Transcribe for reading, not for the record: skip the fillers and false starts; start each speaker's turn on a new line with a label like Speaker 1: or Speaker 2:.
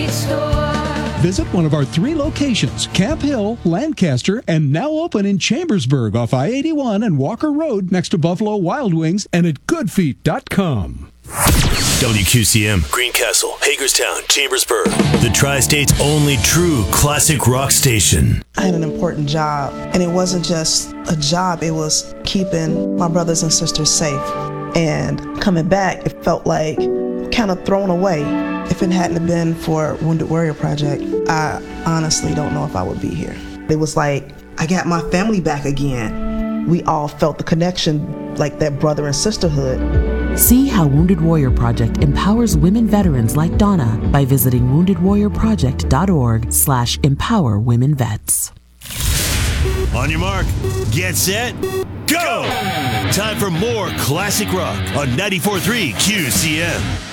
Speaker 1: Great store.
Speaker 2: Visit one of our 3 locations, Camp Hill, Lancaster, and now open in Chambersburg off I-81 and Walker Road next to Buffalo Wild Wings and at goodfeet.com.
Speaker 3: WQCM, Greencastle, Hagerstown, Chambersburg, the Tri-State's only true classic rock station.
Speaker 4: I had an important job, and it wasn't just a job, it was keeping my brothers and sisters safe. And coming back, it felt like kind of thrown away. If it hadn't been for Wounded Warrior Project, I honestly don't know if I would be here. It was like, I got my family back again. We all felt the connection, like that brother and sisterhood.
Speaker 5: See how Wounded Warrior Project empowers women veterans like Donna by visiting woundedwarriorproject.org/empowerwomenvets.
Speaker 3: On your mark, get set, go! Time for more classic rock on 94.3 QCM.